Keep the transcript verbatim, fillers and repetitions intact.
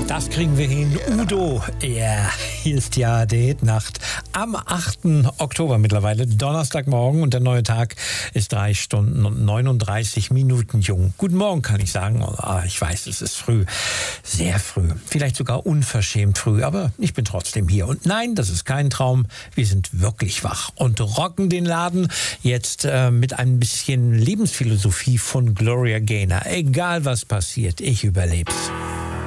Das kriegen wir hin. Udo, ja, yeah. Hier ist ja die Hitnacht am achten Oktober mittlerweile, Donnerstagmorgen, und der neue Tag ist drei Stunden und neununddreißig Minuten jung. Guten Morgen, kann ich sagen. Oh, ich weiß, es ist früh, sehr früh, vielleicht sogar unverschämt früh, aber ich bin trotzdem hier. Und nein, das ist kein Traum, wir sind wirklich wach und rocken den Laden jetzt äh, mit ein bisschen Lebensphilosophie von Gloria Gaynor. Egal was passiert, ich überleb's.